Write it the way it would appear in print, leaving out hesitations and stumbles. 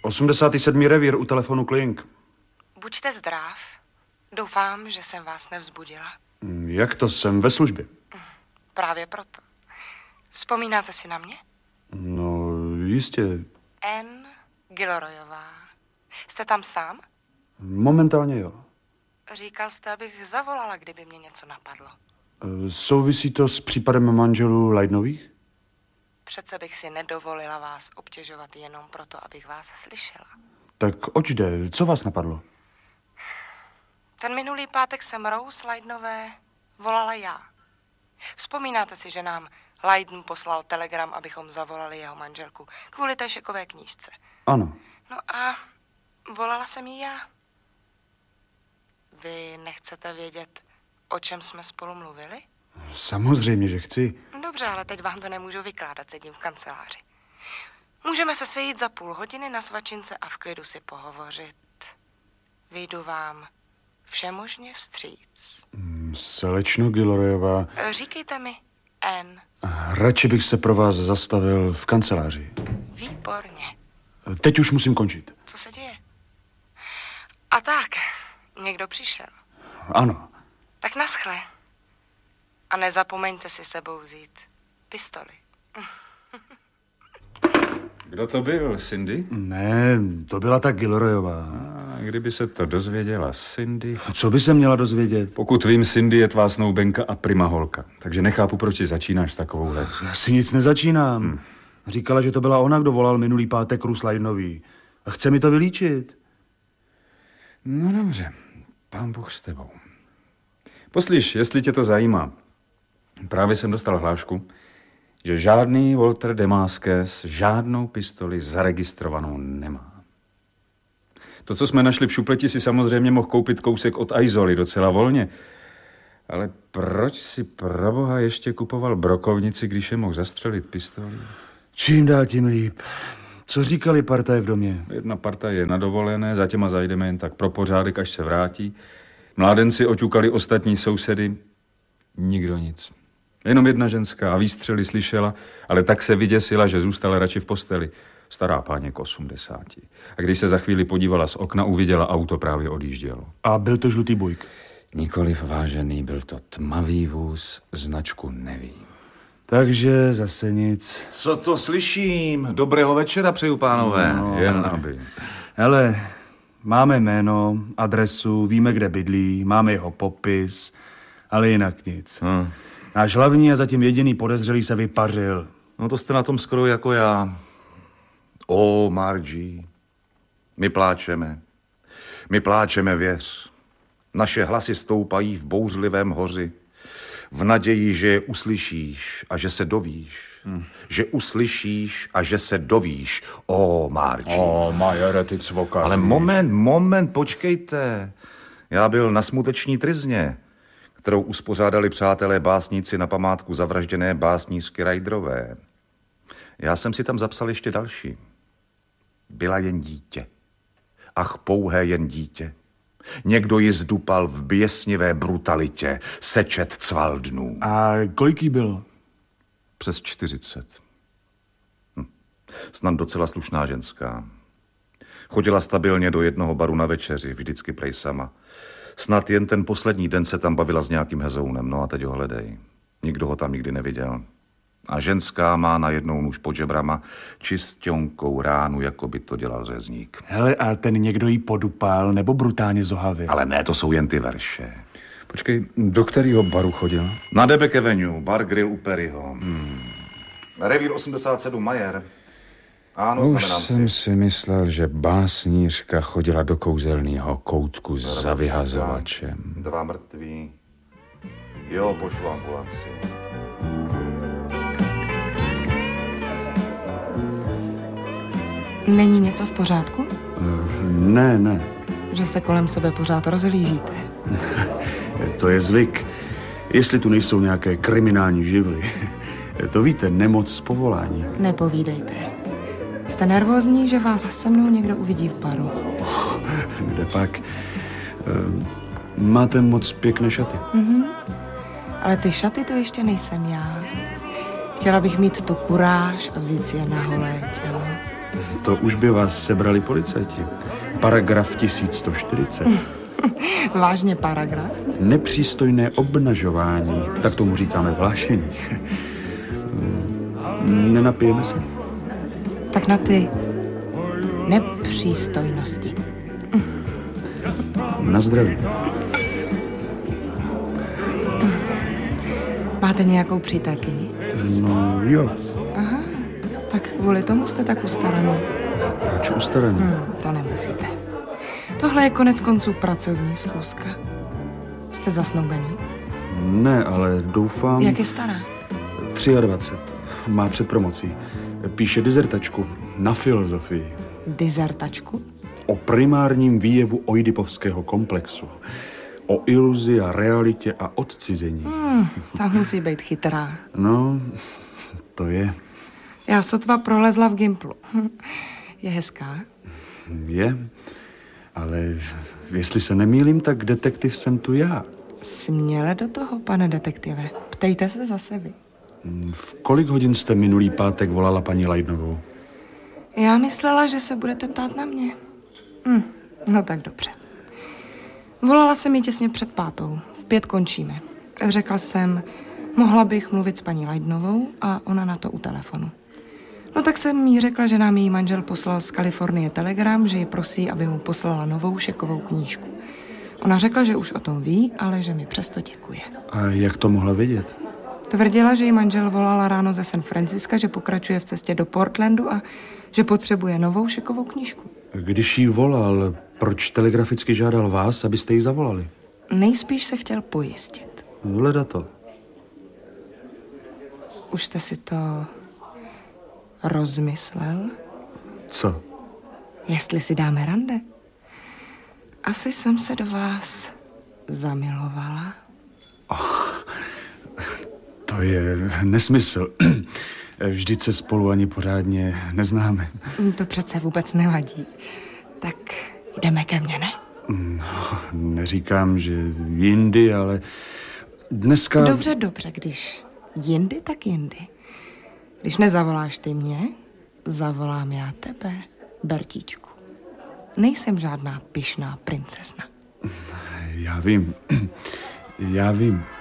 87. revír u telefonu Klink. Buďte zdrav. Doufám, že jsem vás nevzbudila. Jak to, jsem ve službě? Právě proto. Vzpomínáte si na mě? No, jistě. N. Gilroyová. Jste tam sám? Momentálně jo. Říkal jste, abych zavolala, kdyby mě něco napadlo. Souvisí to s případem manželů Leidnových? Přece bych si nedovolila vás obtěžovat jenom proto, abych vás slyšela. Tak oč jde? Co vás napadlo? Ten minulý pátek jsem Rose Leidnové volala já. Vzpomínáte si, že nám Leiden poslal telegram, abychom zavolali jeho manželku kvůli té šekové knížce? Ano. No a volala jsem jí já. Vy nechcete vědět, o čem jsme spolu mluvili? Samozřejmě, že chci. Dobře, ale teď vám to nemůžu vykládat, sedím v kanceláři. Můžeme se sejít za půl hodiny na svačince a v klidu si pohovořit. Vyjdu vám všemožně vstříc. Slečno Gilroyová. Říkejte mi, N. Radši bych se pro vás zastavil v kanceláři. Výborně. Teď už musím končit. Co se děje? A tak, někdo přišel. Ano. Tak naschle. A nezapomeňte si sebou vzít pistoli. Kdo to byl, Cindy? Ne, to byla ta Gilroyová. A kdyby se to dozvěděla Cindy... Co by se měla dozvědět? Pokud vím, Cindy je tvá snoubenka a prima holka. Takže nechápu, proč ti začínáš takovouhle. Já si nic nezačínám. Říkala, že to byla ona, kdo volal minulý pátek Ruse Leidnový. A chce mi to vylíčit. No dobře, pán Bůh s tebou. Poslyš, jestli tě to zajímá. Právě jsem dostal hlášku, že žádný Walter Demaskes žádnou pistoli zaregistrovanou nemá. To, co jsme našli v šupleti, si samozřejmě mohl koupit kousek od Aizoly docela volně. Ale proč si pro boha ještě kupoval brokovnici, když je mohl zastřelit pistoli? Čím dál tím líp. Co říkali partaj v domě? Jedna parta je na dovolené, za těma zajdeme jen tak pro pořádek, až se vrátí. Mládenci oťukali ostatní sousedy. Nikdo nic. Jenom jedna ženská a výstřely slyšela, ale tak se vyděsila, že zůstala radši v posteli. Stará páně k 80. A když se za chvíli podívala z okna, uviděla auto právě odjíždělo. A byl to žlutý Buick? Nikoliv, vážený, byl to tmavý vůz, značku nevím. Takže zase nic. Co to slyším? Dobrého večera přeju, pánové. No, Jen aby. Hele, máme jméno, adresu, víme, kde bydlí, máme jeho popis, ale jinak nic. Náš hlavní a zatím jediný podezřelý se vypařil. No to jste na tom skoro jako já. O, Margie, my pláčeme. My pláčeme, věř. Naše hlasy stoupají v bouřlivém hoři. V naději, že je uslyšíš a že se dovíš. Že uslyšíš a že se dovíš. O, Margie. O, Majere, ty cvokaři. Ale moment, počkejte. Já byl na smuteční tryzně, kterou uspořádali přátelé básníci na památku zavražděné básnířky Rajdrové. Já jsem si tam zapsal ještě další. Byla jen dítě. Ach, pouhé jen dítě. Někdo ji zdupal v běsnivé brutalitě, sečet cval dnů. A kolik jí bylo? Přes 40. Snad docela slušná ženská. Chodila stabilně do jednoho baru na večeři, vždycky prej sama. Snad jen ten poslední den se tam bavila s nějakým hezounem, no a teď ho hledej. Nikdo ho tam nikdy neviděl. A ženská má na jednou nůž pod žebrama čistěnkou ránu, jako by to dělal řezník. Hele, a ten někdo jí podupal nebo brutálně zohavil? Ale ne, to jsou jen ty verše. Počkej, do kterého baru chodil? Na Debek Avenue, bar grill u Perryho. Revír 87 Majer. Ano, Už znamenám jsem si myslel, že básnířka chodila do kouzelného koutku za vyhazovačem. 2 mrtví. Jo, pošlu ambulanci. Není něco v pořádku? Ne. Že se kolem sebe pořád rozhlížíte? To je zvyk. Jestli tu nejsou nějaké kriminální živly. To víte, nemoc z povolání. Nepovídejte. Jste nervózní, že vás se mnou někdo uvidí v baru? Kde pak? Máte moc pěkné šaty. Ale ty šaty to ještě nejsem já. Chtěla bych mít tu kuráž a vzít si je na holé tělo. To už by vás sebrali policajti. Paragraf 1140. Vážně paragraf? Nepřístojné obnažování, tak tomu říkáme v hlášeních. Nenapijeme se? Tak na ty nepřístojnosti. Na zdraví. Máte nějakou přítelkyni? No jo. Aha, tak kvůli tomu jste tak ustaraný. Proč ustaraný? To nemusíte. Tohle je konec konců pracovní schůzka. Jste zasnoubený? Ne, ale doufám... Jak je stará? 23. Má před promocí. Píše dizertačku na filozofii. Dizertačku? O primárním výjevu oidipovského komplexu. O iluzi a realitě a odcizení. Ta musí být chytrá. No, to je. Já sotva prolezla v Gimplu. Je hezká? Je, ale jestli se nemýlím, tak detektiv jsem tu já. Směle do toho, pane detektive. Ptejte se zase vy. V kolik hodin jste minulý pátek volala paní Leidnovou? Já myslela, že se budete ptát na mě. No tak dobře. Volala jsem ji těsně před 5. V 5 končíme. Řekla jsem, mohla bych mluvit s paní Leidnovou a ona na to u telefonu. No tak jsem jí řekla, že nám její manžel poslal z Kalifornie telegram, že ji prosí, aby mu poslala novou šekovou knížku. Ona řekla, že už o tom ví, ale že mi přesto děkuje. A jak to mohla vědět? Tvrdila, že jí manžel volala ráno ze San Franciska, že pokračuje v cestě do Portlandu a že potřebuje novou šekovou knížku. Když jí volal, proč telegraficky žádal vás, abyste jí zavolali? Nejspíš se chtěl pojistit. Hleda to. Už jste si to rozmyslel? Co? Jestli si dáme rande? Asi jsem se do vás zamilovala. To je nesmysl. Vždyť se spolu ani pořádně neznáme. To přece vůbec nevadí. Tak jdeme ke mně, ne? No, neříkám, že jindy, ale dneska... Dobře, když jindy, tak jindy. Když nezavoláš ty mě, zavolám já tebe, Bertíčku. Nejsem žádná pyšná princezna. Já vím.